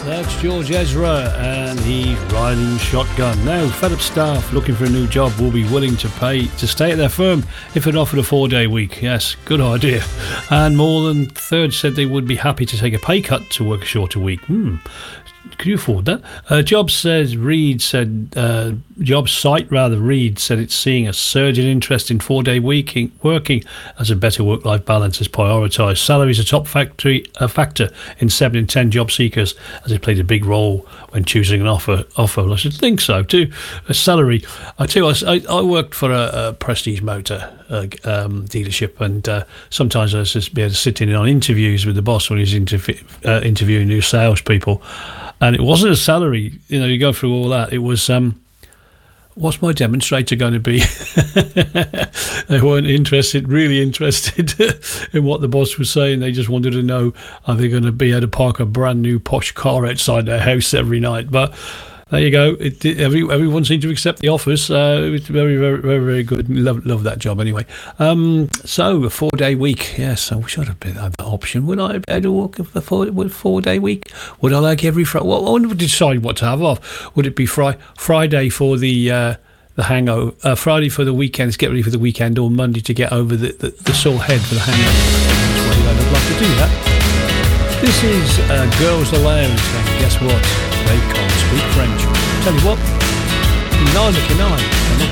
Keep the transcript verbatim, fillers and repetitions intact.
That's George Ezra, and he's riding shotgun. Now, fed up staff looking for a new job will be willing to pay to stay at their firm if it offered a four-day week. Yes, good idea. And more than a third said they would be happy to take a pay cut to work a shorter week. Hmm. Can you afford that? Uh, Jobs says Reed said uh, Jobs site rather Reed said it's seeing a surge in interest in four-day weeking, working as a better work-life balance is prioritised. Salary is a top factory a factor in seven in ten job seekers, as it played a big role when choosing an offer. Offer, well, I should think so too. A salary. I tell you, I, I worked for a, a Prestige Motor uh, um, dealership, and uh, sometimes I was just be able to sit in on interviews with the boss when he's interv- uh, interviewing new salespeople. And it wasn't a salary, you know, you go through all that. It was, um, what's my demonstrator going to be? They weren't interested, really interested in what the boss was saying. They just wanted to know, are they going to be able to park a brand new posh car outside their house every night? But there you go. It, it, every, everyone seemed to accept the offers. Uh, it was very, very, very, very good. Love, love that job anyway. Um, so, a four-day week. Yes, I wish I'd have been had that option. Would I be able to work a four, four-day week? Would I like every Friday? Well, I would decide what to have off. Would it be fri- Friday for the uh, the hangover, uh, Friday for the weekends, get ready for the weekend, or Monday to get over the, the, the sore head for the hangover? That's why I'd love to do that. This is uh, Girls Aloud, and guess what? They can't speak French. Tell you what, neither can I.